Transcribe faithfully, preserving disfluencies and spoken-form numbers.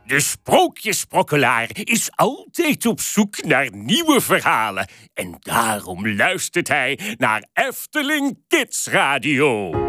De sprookjesprokkelaar is altijd op zoek naar nieuwe verhalen. En daarom luistert hij naar Efteling Kids Radio.